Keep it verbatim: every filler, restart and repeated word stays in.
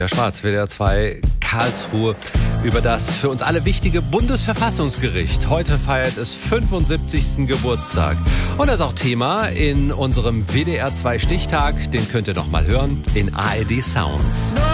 Ja, Schwarz, W D R zwei, Karlsruhe, über das für uns alle wichtige Bundesverfassungsgericht. Heute feiert es fünfundsiebzigsten Geburtstag. Und das ist auch Thema in unserem W D R zwei Stichtag. Den könnt ihr noch mal hören in A R D Sounds.